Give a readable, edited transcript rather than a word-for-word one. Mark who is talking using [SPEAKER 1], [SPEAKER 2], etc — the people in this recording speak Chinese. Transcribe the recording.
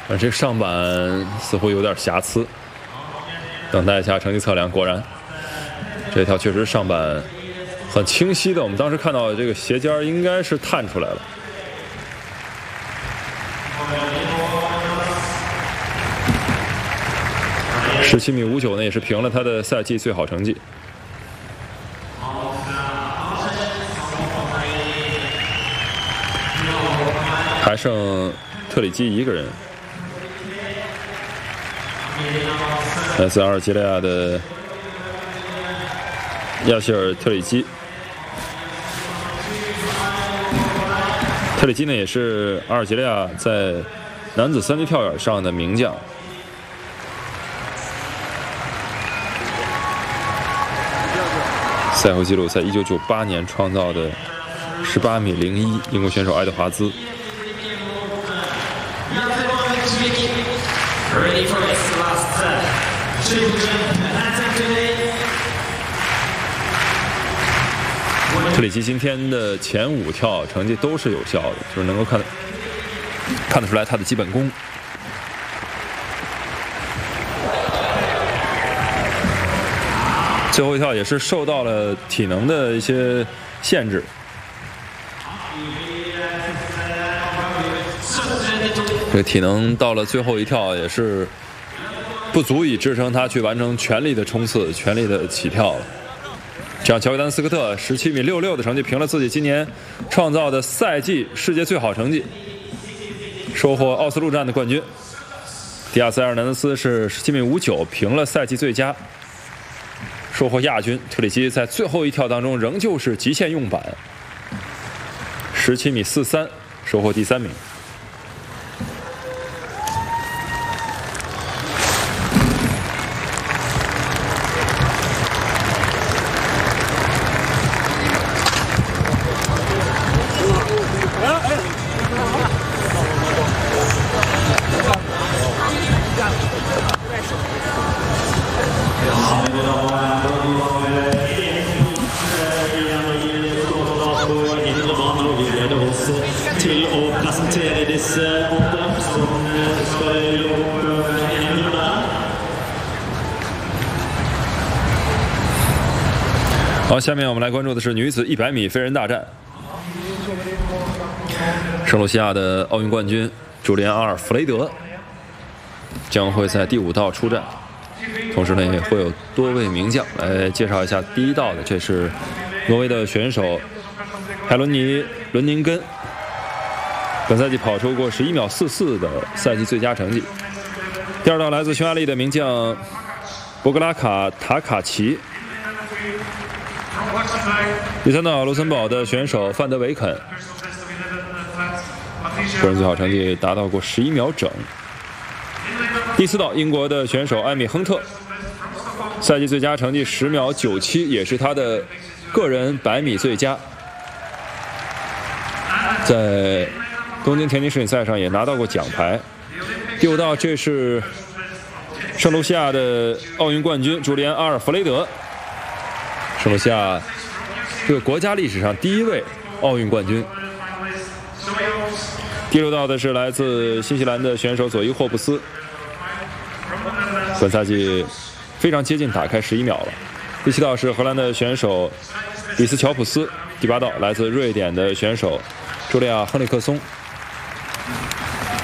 [SPEAKER 1] 这上板似乎有点瑕疵，等待一下成绩测量。果然，这条确实上板很清晰的，我们当时看到这个鞋尖应该是探出来了。17.59米呢，也是平了他的赛季最好成绩。还剩特里基一个人，来自阿尔及利亚的亚希尔·特里基。特里基呢，也是阿尔及利亚在男子3级跳远上的名将。赛后纪录在1998年创造的18.01米，英国选手爱德华兹。特里基今天的前5跳成绩都是有效的，就是能够看得出来他的基本功。最后一跳也是受到了体能的一些限制。这个体能到了最后一跳也是不足以支撑他去完成全力的冲刺、全力的起跳了。这样，乔伊丹斯科特17.66米的成绩平了自己今年创造的赛季世界最好成绩，收获奥斯陆站的冠军。迪亚斯·埃尔南德斯是17.59米平了赛季最佳，收获亚军。特里基在最后一跳当中仍旧是极限用板，17.43米收获第3名。好，下面我们来关注的是女子100米飞人大战。圣卢西亚的奥运冠军朱利安·阿尔弗雷德将会在第5道出战，同时呢也会有多位名将来介绍一下。第1道的，这是挪威的选手海伦尼·伦宁根，本赛季跑出过11.44秒的赛季最佳成绩。第2道来自匈牙利的名将博格拉卡·塔卡奇。第3道卢森堡的选手范德维肯，个人最好成绩达到过11秒整。第4道英国的选手艾米亨特，赛季最佳成绩10秒97，也是他的个人100米最佳，在东京田径世锦赛上也拿到过奖牌。第5道，这是圣卢西亚的奥运冠军朱利安·阿尔弗雷德，圣卢西亚这个国家历史上第1位奥运冠军。第6道的是来自新西兰的选手佐伊·霍布斯，本赛季非常接近打开11秒了。第7道是荷兰的选手里斯乔普斯。第8道来自瑞典的选手茱莉亚·亨利克松。